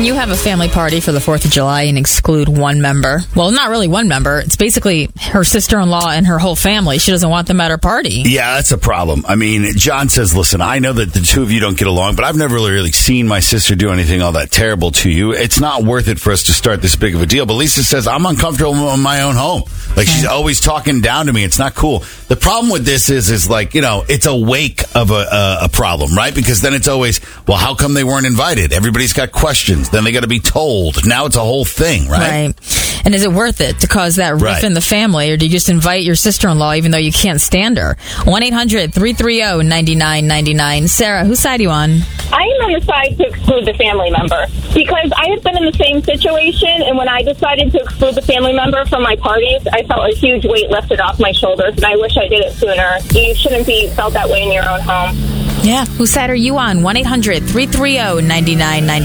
Can you have a family party for the 4th of July and exclude one member? Well, not really one member. It's basically her sister-in-law and her whole family. She doesn't want them at her party. Yeah, that's a problem. I mean, John says, listen, I know that the two of you don't get along, but I've never really seen my sister do anything all that terrible to you. It's not worth it for us to start this big of a deal. But Lisa says, I'm uncomfortable in my own home. Like, she's always talking down to me. It's not cool. The problem with this is like, it's a wake of a problem, right? Because then it's always, well, how come they weren't invited? Everybody's got questions. Then they got to be told. Now it's a whole thing, right? Right. And is it worth it to cause that rift in the family, or do you just invite your sister-in-law even though you can't stand her? 1-800-330-9999. Sarah, whose side are you on? I am on the side to exclude the family member because I have been in the same situation, and when I decided to exclude the family member from my parties, I felt a huge weight lifted off my shoulders, and I wish I did it sooner. You shouldn't be felt that way in your own home. Yeah. Whose side are you on? 1-800-330-9999.